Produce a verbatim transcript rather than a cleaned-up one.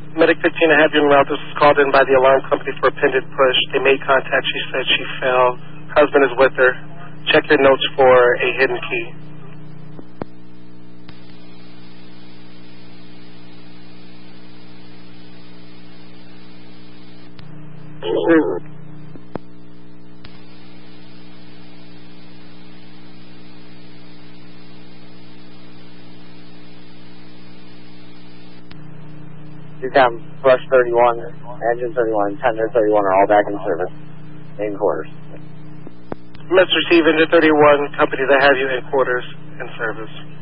Medic fifteen, I have you en route. This was called in by the alarm company for a pendant push. They made contact. She said she fell. Husband is with her. Check your notes for a hidden key. Decom, Flush thirty-one, Engine thirty-one, Tender thirty-one are all back in service. In quarters. Let's receive Engine thirty-one, company that has you in quarters in service.